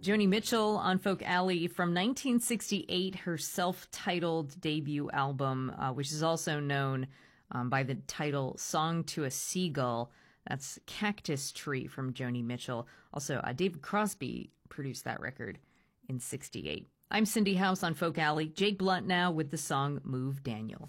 Joni Mitchell on Folk Alley from 1968, her self-titled debut album, which is also known by the title Song to a Seagull. That's Cactus Tree from Joni Mitchell. Also, David Crosby produced that record in 68. I'm Cindy House on Folk Alley. Jake Blunt now with the song Move Daniel.